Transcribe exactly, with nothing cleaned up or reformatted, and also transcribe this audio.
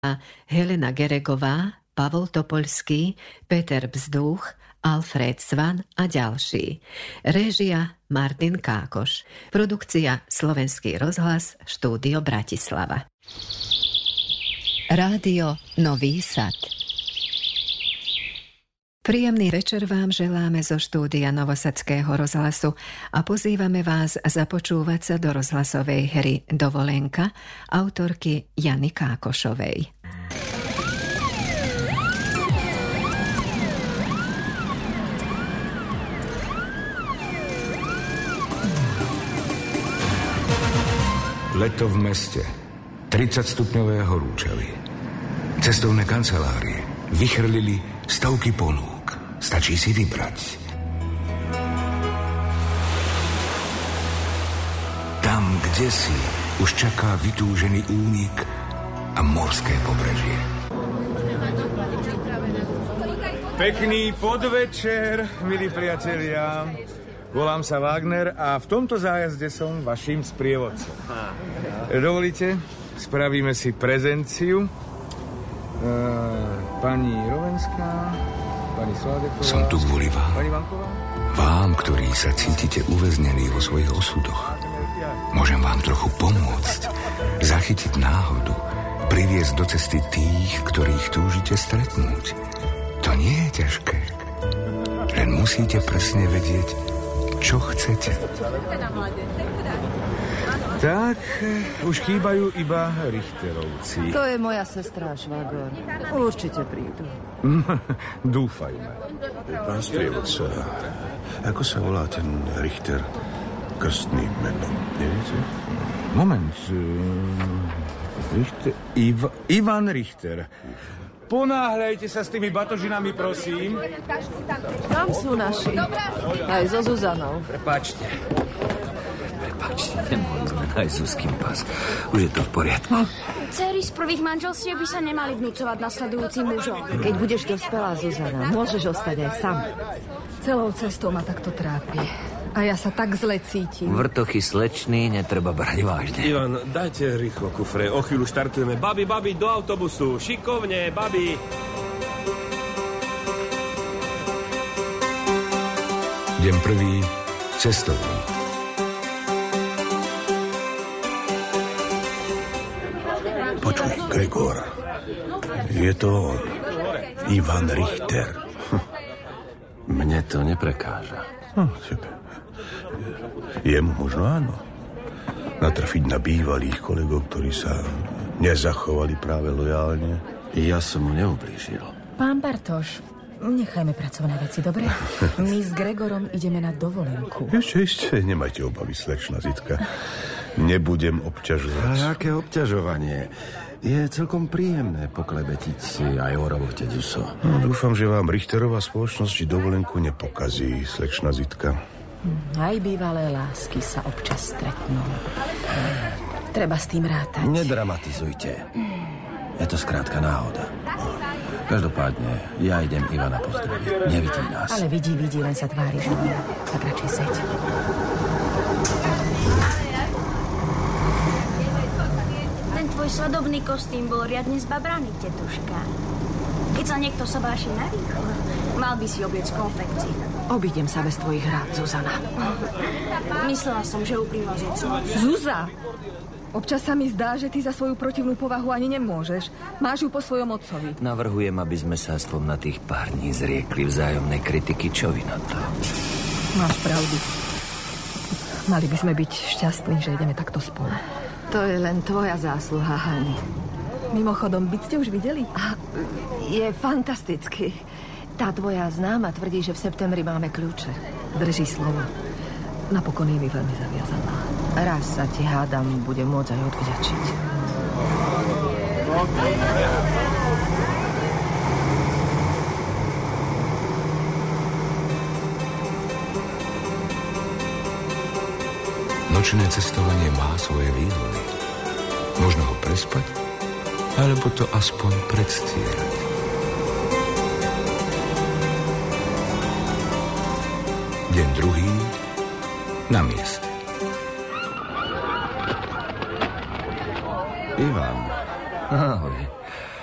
Helena Geregová, Pavol Topolský, Peter Bzduch, Alfred Svan a ďalší. Réžia Martin Kákoš. Produkcia Slovenský rozhlas, štúdio Bratislava. Rádio Nový Sad. Príjemný večer vám želáme zo štúdia Novosadského rozhlasu a pozývame vás započúvať sa do rozhlasovej hry Dovolenka autorky Jany Kákošovej. Leto v meste. tridsať stupňové horúčavy. Cestovné kancelárie vychrlili stovky ponúk. Stačí si vybrať. Tam, kde si, už čaká vytúžený únik a morské pobrežie. Pekný podvečer, milí priatelia. Volám sa Wagner a v tomto zájazde som vaším sprievodcom. Dovolíte? Spravíme si prezenciu. Uh, pani Rovenská, pani Sládeková... Som tu kvôli vám. Pani Vanková? Vám, ktorí sa cítite uväznení vo svojich osudoch. Môžem vám trochu pomôcť, zachytiť náhodu, priviesť do cesty tých, ktorých túžite stretnúť. To nie je ťažké. Len musíte presne vedieť, čo chcete. Tak, už chýbajú iba Richterovci. To je moja sestra, švagor. Určite prídu. Dúfajme. Pán sprievodca, ako sa volá ten Richter krstným menom, neviete? Moment. Richter... Iv... Ivan Richter. Ponáhľajte sa s tými batožinami, prosím. Tam sú naši. Aj so Zuzanou. Prepáčte. Prepáčte, nemohli sme nájsť Zuzkin pás. Už je to v poriadku. Céry z prvých manželstiev by sa nemali vnúcovať nasledujúcim mužom. Keď budeš dospelá, Zuzana, môžeš ostať aj sám. Celou cestou ma takto trápi. A ja sa tak zle cítim. Vrtochy slečný netreba brať vážne. Ivan, dajte rýchlo kufre. O chvíľu štartujeme. Babi, babi, do autobusu. Šikovne, babi. Deň prvý, cestovný. Počuj, Gregor. Je to on. Ivan Richter. Hm. Mne to neprekáža. Hm, tebe. Jemu možno áno. Natrafiť na bývalých kolegov, ktorí sa nezachovali práve lojálne. Ja som mu neublížil. Pán Bartoš, nechajme pracovné veci, dobre? My s Gregorom ideme na dovolenku. Ešte, ešte, nemajte obavy, slečna Zitka. Nebudem obťažovať. A aké obťažovanie? Je celkom príjemné poklebetiť si aj o robote, Duso. No, dúfam, že vám Richterová spoločnosť dovolenku nepokazí, slečna Zitka. Aj bývalé lásky sa občas stretnú. Treba s tým rátať. Nedramatizujte. Je to skrátka náhoda. Každopádne, ja idem Ivana pozdraviť. Nevidí nás. Ale vidí, vidí, len sa tvári, že nie. Tak radšej seď. Ten tvoj svadobný kostým bol riadne zbabraný, tetuška. Keď sa niekto sobáši narýchlo, mal by si obliec konfekcií. Obídem sa bez tvojich rád, Zuzana. Myslela som, že úprimnosť je cnota. Zuza! Občas sa mi zdá, že ty za svoju protivnú povahu ani nemôžeš. Máš ju po svojom otcovi. Navrhujem, aby sme sa aspoň na tých pár dní zriekli vzájomnej kritiky. Čo vy na to? Máš pravdu. Mali by sme byť šťastní, že ideme takto spolu. To je len tvoja zásluha, Hani. Mimochodom, byt ste už videli? A je fantastický. Tá tvoja známa tvrdí, že v septembri máme kľúče. Drží slovo. Napokon je mi veľmi zaviazaná. Raz sa ti hádam, bude môcť aj odvďačiť. Nočné cestovanie má svoje výhody. Možno ho prespať, alebo to aspoň predstierať. Deň druhý na mieste. Ivan. Ahoj.